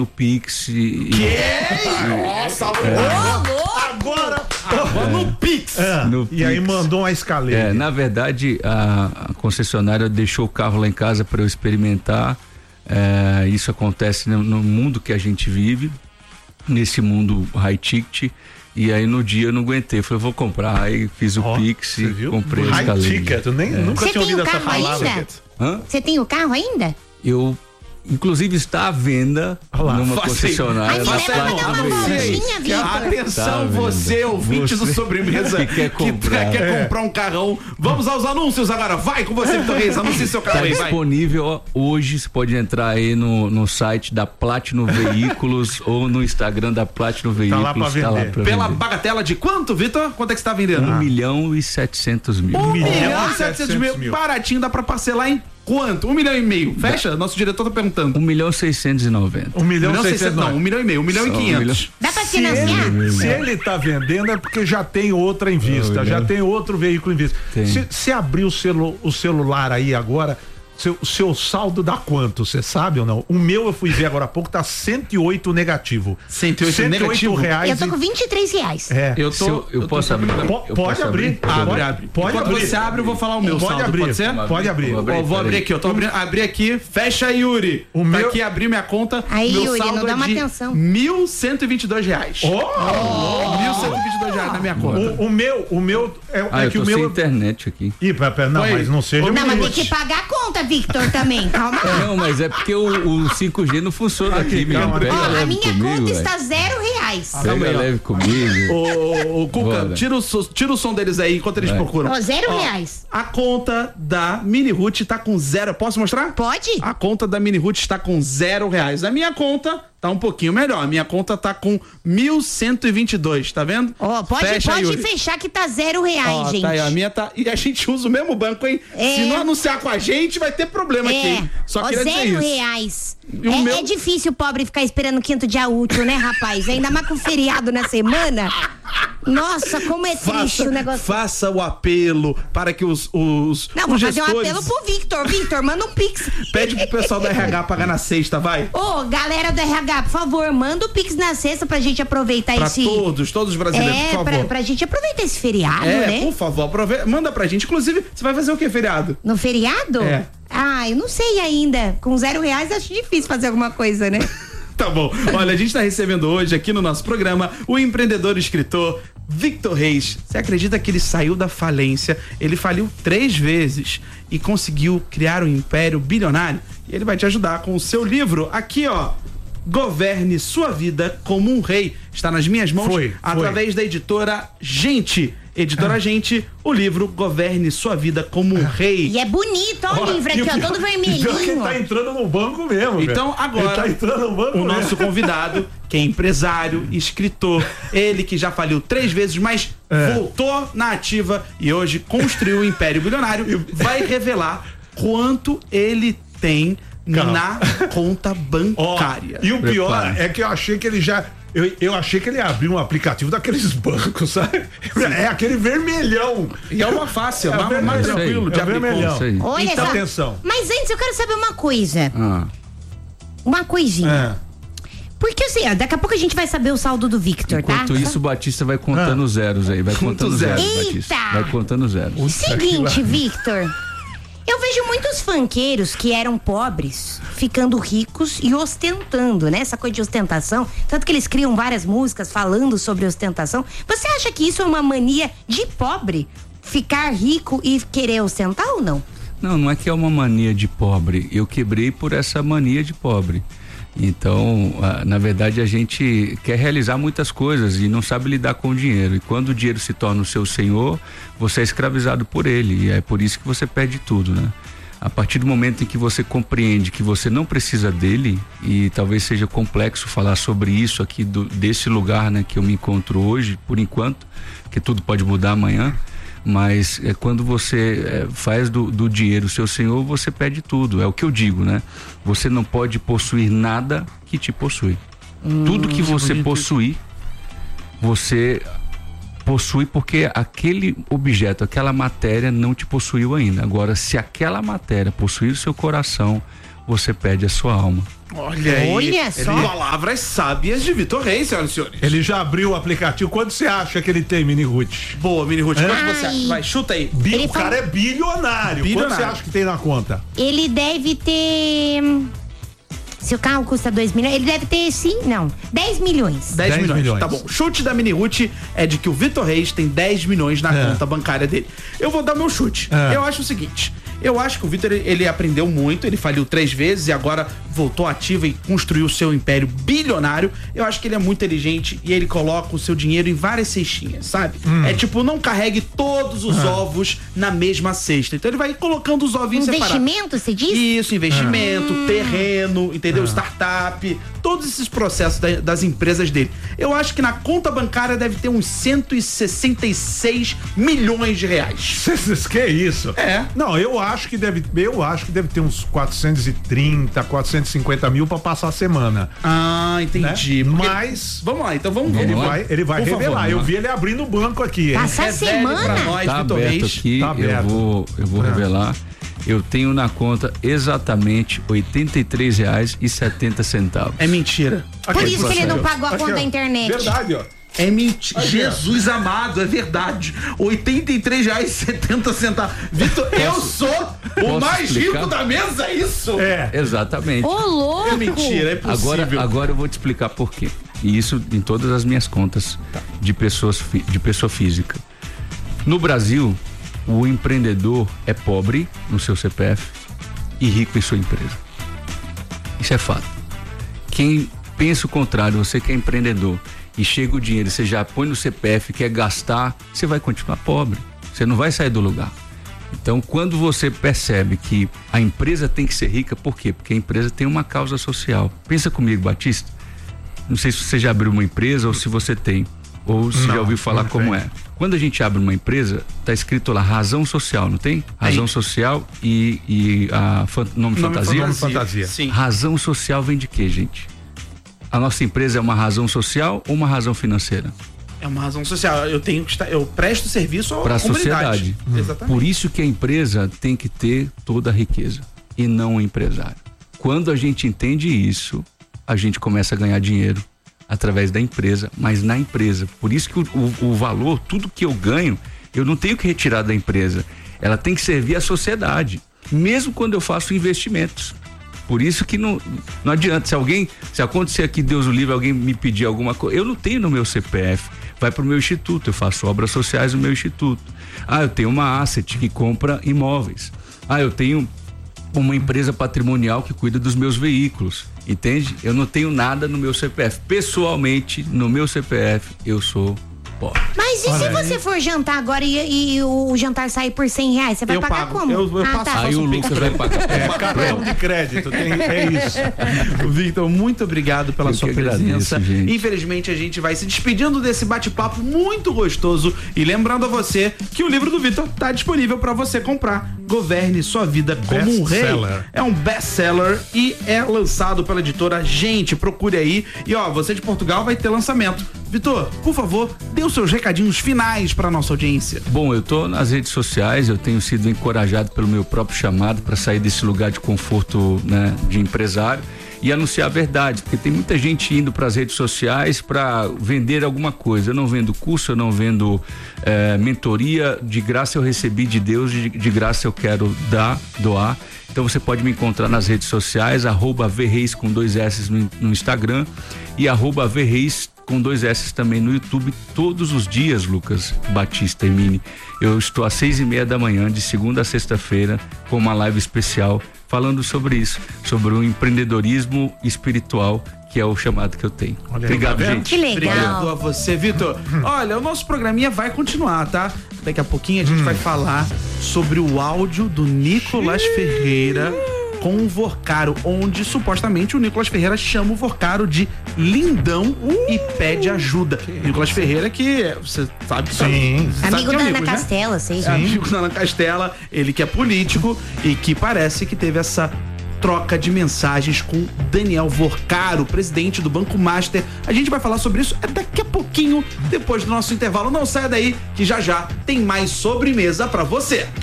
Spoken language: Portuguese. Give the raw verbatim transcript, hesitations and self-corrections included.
no Pix. E, que? E, Nossa, é, agora, agora no Pix. É, no e Pix. Aí mandou uma escalera. É, na verdade, a, a concessionária deixou o carro lá em casa para eu experimentar. É, isso acontece no, no mundo que a gente vive, nesse mundo high ticket. E aí no dia eu não aguentei, falei, vou comprar. Aí fiz o oh, Pix e viu? comprei a escalera. High ticket, eu nem, é. nunca Cê tinha ouvido essa palavra. Você tem o carro ainda? Eu... Inclusive está à venda Olá, numa concessionária. Ai, você vai dar uma voltinha, Vitor. Atenção, tá você, ouvinte você do Sobremesa, que quer comprar, que quer é. comprar um carrão. Vamos aos anúncios agora. Vai com você, Vitor Reis. Anuncie seu carro tá aí, disponível vai. Hoje. Você pode entrar aí no, no site da Platinum Veículos ou no Instagram da Platinum Veículos. Tá lá pra vender. Tá lá pra Pela vender. bagatela de quanto, Vitor? Quanto é que você tá vendendo? Um ah. milhão e setecentos mil. Um milhão e setecentos mil. mil. Baratinho, dá pra parcelar em quanto? Um milhão e meio. Fecha? Dá. Nosso diretor tá perguntando. Um milhão seiscentos e noventa. Um milhão e seiscentos. Não, um milhão e meio. Um milhão e quinhentos. Dá pra financiar? Se ele, se ele tá vendendo é porque já tem outra em vista, oh, já tem outro veículo em vista. Se, se abrir o, celu, o celular aí agora, seu, seu saldo dá quanto? Você sabe ou não? O meu eu fui ver agora há pouco, tá cento e oito negativo. cento e oito, cento e oito negativo? Reais. Eu tô com vinte e três reais. É. Eu, tô, eu, eu, eu posso tô... abrir? Po, eu pode posso abrir. abrir? Abre, abre. Pode Enquanto abrir. você abre, eu vou falar o meu pode saldo, abrir. pode ser? Pode abrir. Vou abrir, vou abrir aqui, eu tô abrindo, abri aqui, fecha aí, Yuri. O tá meu... aqui, abri minha conta. Aí, meu Yuri, saldo não dá é uma de atenção. mil cento e vinte e dois reais. Oh! oh! mil cento e vinte e dois reais na minha conta. O, o meu, o meu é, ah, é eu que tô o meu. Sem internet aqui. Ih, pera, não, mas não seja. Não, mas tem que pagar a conta, Victor, também. Calma lá. Não, mas é porque o, o cinco G não funciona aqui, aqui calma, pega ó, leve a minha comigo, conta véio. está zero reais. Pega ah, leve comigo. Ô, ô, Cuca, tira o, tira o som deles aí enquanto eles Vai. procuram. Ó, zero ó, reais. A conta da Mini Root tá com zero. Posso mostrar? Pode. A conta da Mini Root está com zero reais. A minha conta tá um pouquinho melhor. A minha conta tá com mil cento e vinte e dois, tá vendo? Ó, oh, pode, Fecha, pode Yuri. fechar que tá zero reais, oh, gente. Tá aí, a minha tá. E a gente usa o mesmo banco, hein? É. Se não anunciar com a gente, vai ter problema é. aqui, hein? Só oh, queria dizer zero isso. reais. É, meu... é difícil o pobre ficar esperando o quinto dia útil, né, rapaz? Ainda mais com feriado na semana. Nossa, como é faça, triste o negócio. Faça o apelo para que os. os não, vou os fazer gestores... um apelo pro Victor. Victor, manda um Pix. Pede pro pessoal do R H pagar na sexta, vai. Ô, oh, galera do R H, por favor, manda o Pix na sexta pra gente aproveitar pra esse. Pra todos, todos os brasileiros, é, por favor. Pra, pra gente aproveitar esse feriado, é, né? Por favor, aprove... manda pra gente. Inclusive, você vai fazer o que, feriado? No feriado? É. Ah, eu não sei ainda. Com zero reais acho difícil fazer alguma coisa, né? Tá bom. Olha, a gente tá recebendo hoje aqui no nosso programa o empreendedor e escritor Victor Reis. Você acredita que ele saiu da falência? Ele faliu três vezes e conseguiu criar um império bilionário. E ele vai te ajudar com o seu livro aqui, ó. Governe Sua Vida como um Rei. Está nas minhas mãos foi, através foi. da editora Gente. Editora ah. Gente, o livro Governe Sua Vida como um Rei. E é bonito, ó, o livro aqui, ó, todo vermelhinho. Pior que ele tá entrando no banco mesmo. Então, velho. agora, ele tá entrando no banco o mesmo. nosso convidado, que é empresário, escritor, ele que já faliu três vezes, mas é. voltou na ativa e hoje construiu o Império Bilionário, vai revelar quanto ele tem Calma. na conta bancária. Oh, e o pior Prepara. é que eu achei que ele já... Eu, eu achei que ele abriu um aplicativo daqueles bancos, sabe? Sim. É aquele vermelhão. E é uma fácil, é mais, mais tranquilo de é abrir vermelhão. Olha então, essa... atenção. Mas antes eu quero saber uma coisa. Ah. Uma coisinha. É. Porque assim, ó, daqui a pouco a gente vai saber o saldo do Victor, Enquanto tá? Enquanto isso, o Batista vai contando ah. zeros aí. Vai contando zeros, Eita. Batista. Vai contando zeros. Seguinte, Victor. Eu vejo muitos funkeiros que eram pobres ficando ricos e ostentando, né? Essa coisa de ostentação. Tanto que eles criam várias músicas falando sobre ostentação. Você acha que isso é uma mania de pobre? Ficar rico e querer ostentar ou não? Não, não é que é uma mania de pobre. Eu quebrei por essa mania de pobre. Então, na verdade, a gente quer realizar muitas coisas e não sabe lidar com o dinheiro. E quando o dinheiro se torna o seu senhor, você é escravizado por ele. E é por isso que você perde tudo, né? A partir do momento em que você compreende que você não precisa dele, e talvez seja complexo falar sobre isso aqui, do, desse lugar, né, que eu me encontro hoje, por enquanto, que tudo pode mudar amanhã. Mas é, quando você é, faz do, do dinheiro o seu senhor, você perde tudo, é o que eu digo, né? Você não pode possuir nada que te possui. Hum, tudo que você possuir, você possui porque aquele objeto, aquela matéria não te possuiu ainda. Agora, se aquela matéria possuir o seu coração, você perde a sua alma. Olha aí. Olha só. Ele... Palavras sábias de Vitor Reis, senhoras e senhores. Ele já abriu o aplicativo. Quanto você acha que ele tem, Mini Ruth? Boa, Mini Ruth. Quanto Ai. você acha? Vai, chuta aí. Bi- Ele o cara fala- é bilionário. Bilionário. Quanto você acha que tem na conta? Ele deve ter... Se o carro custa dois milhões, ele deve ter, sim, não, dez milhões. dez dez milhões. milhões. Tá bom. O chute da Mini Ruth é de que o Vitor Reis tem dez milhões na É. conta bancária dele. Eu vou dar meu chute. É. Eu acho o seguinte. Eu acho que o Vitor, ele, ele aprendeu muito, ele faliu três vezes e agora voltou ativo e construiu o seu império bilionário. Eu acho que ele é muito inteligente e ele coloca o seu dinheiro em várias cestinhas, sabe? Hum. É tipo, não carregue todos os ovos na mesma cesta. Então ele vai colocando os ovinhos separados. Investimento, você diz? Isso, investimento, Ah. terreno, entendeu? Startup, todos esses processos da- das empresas dele. Eu acho que na conta bancária deve ter uns cento e sessenta e seis milhões de reais. Vocês que é isso? É. Não, eu acho que deve, eu acho que deve ter uns quatrocentos e trinta, quatrocentos e cinquenta mil pra passar a semana. Ah, entendi. Né? Porque- Mas Vamos lá, então vamos ele ver. vai, ele vai Por favor, revelar. vamos eu lá. vi ele abrindo o banco aqui, hein? Passa a Revele semana. pra nós, Tá Vitor aberto Reis. aqui, Tá aberto. eu vou, eu vou Ah. revelar. Eu tenho na conta exatamente oitenta e três reais e setenta centavos. É mentira. Por Aqui, isso que ele não ó. pagou a Aqui, conta ó. da internet. Verdade, ó. É mentira. Aqui, ó. Jesus amado, é verdade. oitenta e três reais e setenta centavos. Vitor, eu sou o posso mais explicar? rico da mesa, é isso? É. Exatamente. Ô, louco! É mentira, é possível. Agora, agora eu vou te explicar por quê. E isso em todas as minhas contas de, pessoas, fi- de pessoa física. No Brasil, o empreendedor é pobre no seu C P F e rico em sua empresa. Isso é fato. Quem pensa o contrário, você que é empreendedor e chega o dinheiro, você já põe no C P F, quer gastar, você vai continuar pobre. Você não vai sair do lugar. Então, quando você percebe que a empresa tem que ser rica, por quê? Porque a empresa tem uma causa social. Pensa comigo, Batista. Não sei se você já abriu uma empresa ou se você tem, ou se Não, já ouviu falar não como tem. é. Quando a gente abre uma empresa, tá escrito lá razão social, não tem? Razão Aí. social e, e a fan- nome, Nome fantasia? Nome fantasia. Sim. Razão social vem de quê, gente? A nossa empresa é uma razão social ou uma razão financeira? É uma razão social. Eu tenho que estar, eu presto serviço Para à a comunidade. sociedade. Exatamente. Por isso que a empresa tem que ter toda a riqueza e não o empresário. Quando a gente entende isso, a gente começa a ganhar dinheiro através da empresa, mas na empresa. Por isso que o, o, o valor, tudo que eu ganho, eu não tenho que retirar da empresa. Ela tem que servir à sociedade, mesmo quando eu faço investimentos. Por isso que não, não adianta, se alguém, se acontecer aqui, Deus o livre, alguém me pedir alguma coisa, eu não tenho no meu C P F, vai pro meu instituto, eu faço obras sociais no meu instituto. Ah, eu tenho uma asset que compra imóveis. Ah, eu tenho uma empresa patrimonial que cuida dos meus veículos, entende? Eu não tenho nada no meu C P F. Pessoalmente, no meu C P F, eu sou pobre. Mas e Olha se aí. você for jantar agora e, e o jantar sair por cem reais? Você vai Eu pagar pago. como? Eu- eu ah, passo- tá. Aí o um Lucas pix vai pagar. É, cartão de crédito, tem, é isso. Victor, muito obrigado pela Eu sua que agradeço, presença. gente. Infelizmente, a gente vai se despedindo desse bate-papo muito gostoso. E lembrando a você que o livro do Victor está disponível para você comprar. Governe sua vida como um rei. Best-seller. É um best-seller e é lançado pela editora Gente. Procure aí. E ó, você de Portugal vai ter lançamento. Vitor, por favor, dê os seus recadinhos finais para nossa audiência. Bom, eu tô nas redes sociais, eu tenho sido encorajado pelo meu próprio chamado para sair desse lugar de conforto, né, de empresário e anunciar a verdade, porque tem muita gente indo para as redes sociais para vender alguma coisa. Eu não vendo curso, eu não vendo eh, mentoria, de graça eu recebi de Deus, de, de graça eu quero dar, doar. Então você pode me encontrar nas redes sociais, arroba Verreis com dois S no, no Instagram e arroba Verreis com dois S também no YouTube, todos os dias, Lucas Batista e Mini. Eu estou às seis e meia da manhã, de segunda a sexta-feira, com uma live especial falando sobre isso, sobre o empreendedorismo espiritual, que é o chamado que eu tenho. Olha aí, Obrigado, tá vendo? gente. Que legal. Obrigado a você, Vitor. Olha, o nosso programinha vai continuar, tá? Daqui a pouquinho a gente vai falar sobre o áudio do Nicolas Ferreira com o Vorcaro, onde supostamente o Nicolas Ferreira chama o Vorcaro de lindão e pede ajuda. Nicolas Ferreira que é, você sabe que Sim. você sabe Amigo que é da Ana Nicolas, né? Castela, sei. É amigo da Ana Castela, ele que é político e que parece que teve essa troca de mensagens com Daniel Vorcaro, presidente do Banco Master. A gente vai falar sobre isso daqui a pouquinho, depois do nosso intervalo. Não saia daí, que já já tem mais sobremesa pra você.